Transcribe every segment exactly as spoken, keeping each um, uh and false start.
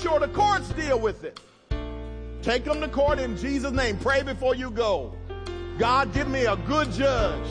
sure the courts deal with it. Take them to court in Jesus' name. Pray before you go. God, give me a good judge.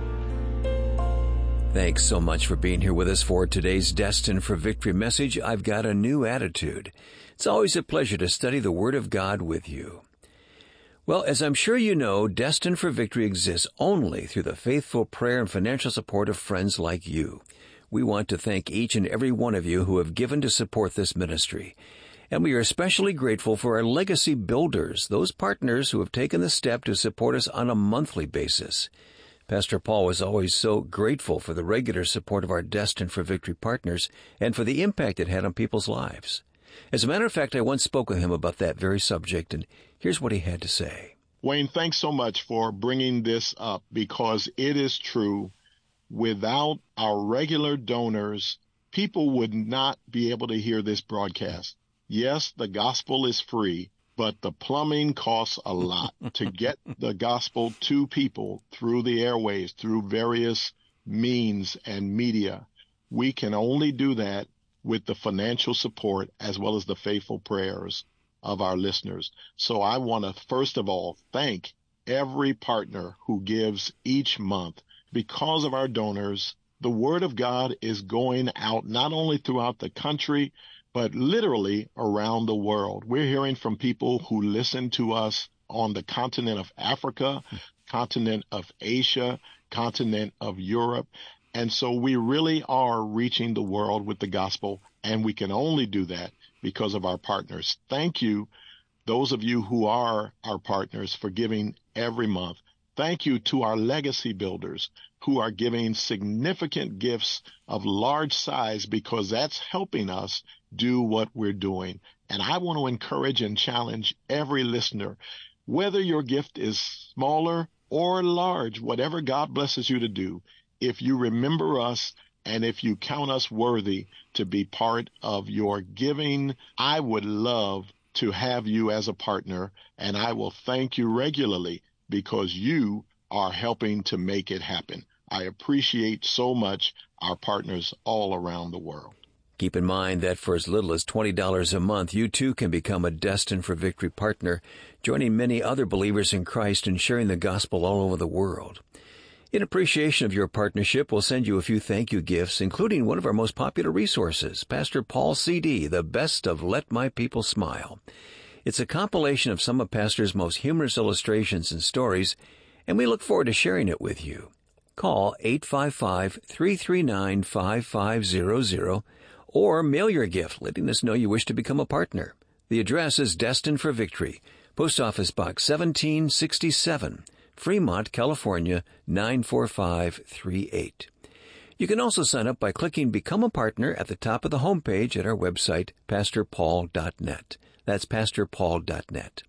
Thanks so much for being here with us for today's Destined for Victory message. I've got a new attitude. It's always a pleasure to study the Word of God with you. Well, as I'm sure you know, Destined for Victory exists only through the faithful prayer and financial support of friends like you. We want to thank each and every one of you who have given to support this ministry. And we are especially grateful for our legacy builders, those partners who have taken the step to support us on a monthly basis. Pastor Paul was always so grateful for the regular support of our Destined for Victory partners and for the impact it had on people's lives. As a matter of fact, I once spoke with him about that very subject, and here's what he had to say. Wayne, thanks so much for bringing this up, because it is true. Without our regular donors, people would not be able to hear this broadcast. Yes, the gospel is free, but the plumbing costs a lot to get the gospel to people through the airways, through various means and media. We can only do that with the financial support as well as the faithful prayers of our listeners. So I want to, first of all, thank every partner who gives each month. Because of our donors, the Word of God is going out not only throughout the country, but literally around the world. We're hearing from people who listen to us on the continent of Africa, continent of Asia, continent of Europe. And so we really are reaching the world with the gospel, and we can only do that because of our partners. Thank you, those of you who are our partners, for giving every month. Thank you to our legacy builders who are giving significant gifts of large size, because that's helping us do what we're doing. And I want to encourage and challenge every listener, whether your gift is smaller or large, whatever God blesses you to do, if you remember us and if you count us worthy to be part of your giving, I would love to have you as a partner, and I will thank you regularly because you are helping to make it happen. I appreciate so much our partners all around the world. Keep in mind that for as little as twenty dollars a month, you too can become a Destined for Victory partner, joining many other believers in Christ and sharing the gospel all over the world. In appreciation of your partnership, we'll send you a few thank you gifts, including one of our most popular resources, Pastor Paul's C D, The Best of Let My People Smile. It's a compilation of some of Pastor's most humorous illustrations and stories, and we look forward to sharing it with you. Call eight five five, three three nine, five five zero zero or mail your gift letting us know you wish to become a partner. The address is Destined for Victory, Post Office Box seventeen sixty-seven, Fremont, California, nine four five three eight. You can also sign up by clicking Become a Partner at the top of the homepage at our website, pastor paul dot net. That's pastor paul dot net.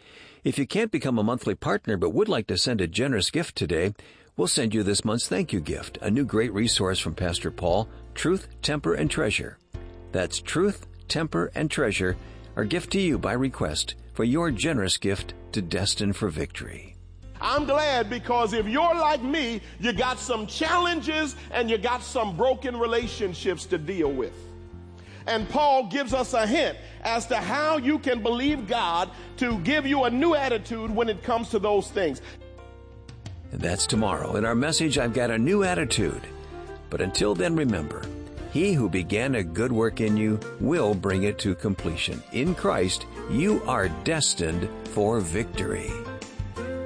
If you can't become a monthly partner but would like to send a generous gift today, we'll send you this month's thank you gift, a new great resource from Pastor Paul, Truth, Temper, and Treasure. That's Truth, Temper, and Treasure, our gift to you by request for your generous gift to Destined for Victory. I'm glad, because if you're like me, you got some challenges and you got some broken relationships to deal with. And Paul gives us a hint as to how you can believe God to give you a new attitude when it comes to those things. And that's tomorrow. In our message, I've got a new attitude. But until then, remember, he who began a good work in you will bring it to completion. In Christ, you are destined for victory.